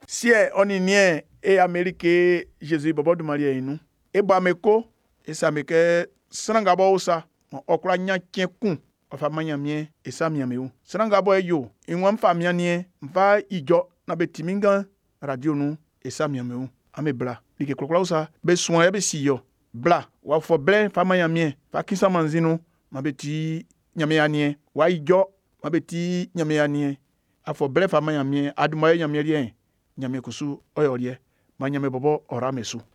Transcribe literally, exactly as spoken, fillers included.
Si oni nie e Amerique Jésus bobo du Maria inu. E ba meko e sa meke sranga bo usa okra nya kienkun ofa manya mie e sa miame u. Sranga bo eyo inwam fa mianie mfa ijo na betiminga radio nu e sa miame u. Ame bla like klokla usa be suan be siyo bla wa fo ble fa manya mie fa kisa manzinu ma beti nyame anie wa ijo ma beti nyame anie afo ble fa manya mie aduma nyame rien nyame kusu oyorie ma nyame bobo ora mesu.